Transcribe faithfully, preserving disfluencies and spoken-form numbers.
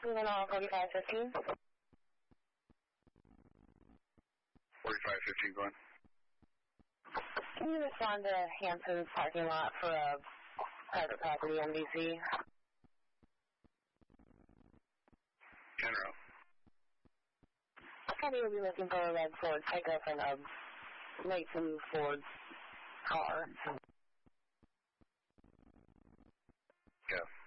Moving on, forty-five fifteen. forty-five fifteen going. Can you respond to Hanson's parking lot for a private property M D C? General. I thought he would be looking for a red Ford pickup and a late blue Ford car. Yeah.